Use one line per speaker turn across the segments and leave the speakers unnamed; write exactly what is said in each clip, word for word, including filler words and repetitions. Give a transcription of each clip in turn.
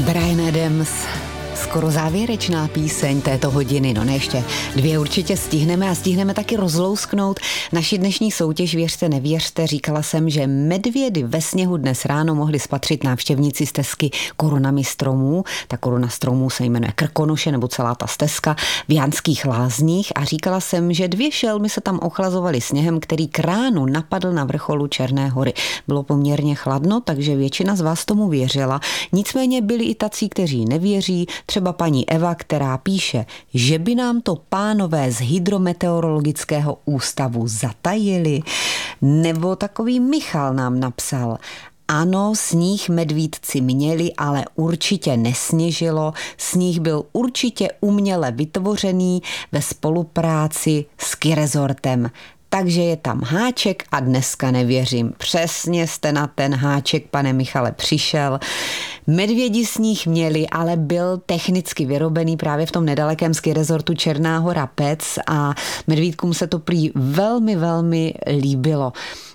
Bryan Adams, skoro závěrečná píseň této hodiny, no ne, ještě dvě určitě stihneme a stihneme taky rozlousknout naši dnešní soutěž Věřte, nevěřte. Říkala jsem, že medvědy ve sněhu dnes ráno mohli spatřit návštěvníci stezky korunami stromů. Ta koruna stromů se jmenuje Krkonoše, nebo celá ta stezka v Janských Lázních, a říkala jsem, že dvě šelmy se tam ochlazovaly sněhem, který k ránu napadl na vrcholu Černé hory. Bylo poměrně chladno, takže většina z vás tomu věřila. Nicméně byli i tací, kteří nevěří, třeba paní Eva, která píše, že by nám to pánové z hydrometeorologického ústavu zatajili. Nebo takový Michal nám napsal, ano, sníh medvídci měli, ale určitě nesněžilo. Sníh byl určitě uměle vytvořený ve spolupráci s Ski Resortem. Takže je tam háček a dneska nevěřím. Přesně jste na ten háček, pane Michale, přišel. Medvědi sníh měli, ale byl technicky vyrobený právě v tom nedalekém ski resortu Černá Hora Pec a medvídkům se to prý velmi, velmi líbilo.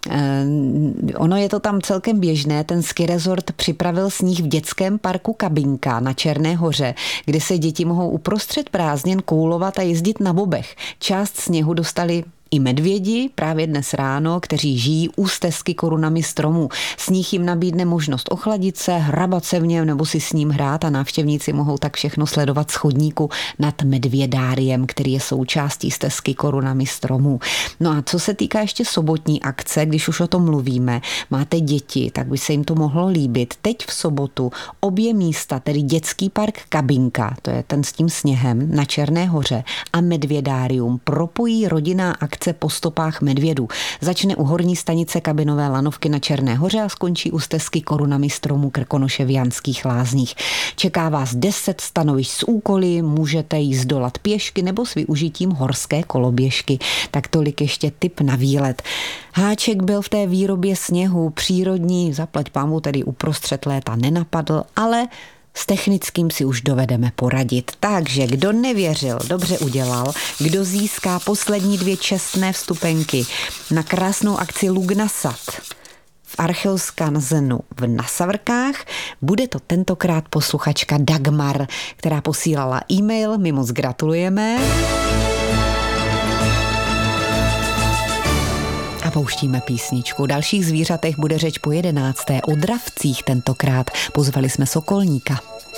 Ono je to tam celkem běžné, ten ski resort připravil sníh v dětském parku Kabinka na Černé hoře, kde se děti mohou uprostřed prázdnin koulovat a jezdit na bobech. Část sněhu dostali i medvědi právě dnes ráno, kteří žijí u stezky korunami stromů. Sníh jim nabídne možnost ochladit se, hrabat se v něm nebo si s ním hrát a návštěvníci mohou tak všechno sledovat z chodníku nad medvědáriem, který je součástí stezky korunami stromů. No a co se týká ještě sobotní akce, když už o tom mluvíme, máte děti, tak by se jim to mohlo líbit. Teď v sobotu obě místa, tedy dětský park Kabinka, to je ten s tím sněhem na Černé hoře, a medvědárium propojí rodinná akce po stopách medvědů. Začne u horní stanice Kabinové lanovky na Černé hoře a skončí u stezky korunami stromů Krkonoše v Janských Lázních. Čeká vás deset stanovišť s úkoly, můžete jí zdolat pěšky nebo s využitím horské koloběžky. Tak tolik ještě tip na výlet. Háček byl v té výrobě sněhu, přírodní, zaplať pánbůh, tedy uprostřed léta nenapadl, ale s technickým si už dovedeme poradit. Takže kdo nevěřil, dobře udělal. Kdo získá poslední dvě čestné vstupenky na krásnou akci Lugnasat v Archeoskanzenu v Nasavrkách, bude to tentokrát posluchačka Dagmar, která posílala e-mail. My moc gratulujeme. A pouštíme písničku. O dalších zvířatech bude řeč po jedenácté. O dravcích tentokrát. Pozvali jsme Sokolníka.